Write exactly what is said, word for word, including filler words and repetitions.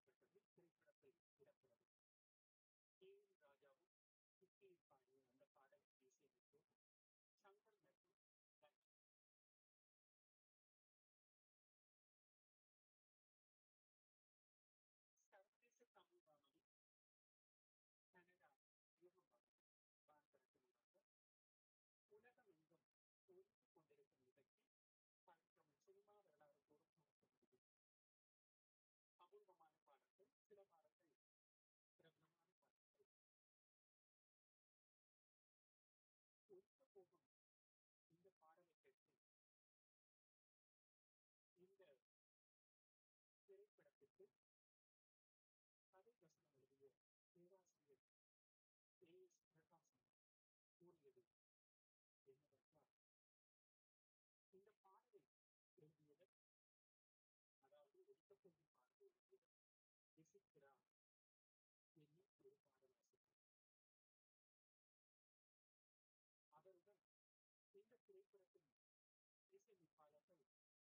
திரைப்படத்தில் இடம்பெறும். K M ராஜாவும் சித்தியும் பாடிய அந்த பாடலை இசையமைத்து சங்கர் மற்றும் லக்ஷ்மி. சர்வதேச தமிழ் வானொலி கனடா யுகம் வான்பரப்பினூடாக உலகமெங்கும் ஒலித்துக் கொண்டிருக்கும் நிகழ்ச்சி பழந்தமிழ் சினிமா வரலாறு கூறும் நோக்கமானது. அபூர்வமான பாடல்கள், சில பாடல்கள் பிரபலமான பாடல்கள். ஒலிக்க போகும் இந்த பாடலை கேட்டு இந்த திரைப்படத்திற்கு கதை வசனம் எழுதிய பேராசிரியர் ஏ எஸ் பிரகாசம் கூறியது என்னவென்றால், இந்த பாடலை எழுதியவர், அதாவது ஒலிக்கப் போகும் பாடலை எழுதியவர் இசைக்கிறா என்னும் ஒரு பாடலாசிரியர். அவருடன் இந்த திரைப்படத்தின் இசையமைப்பாளர்கள்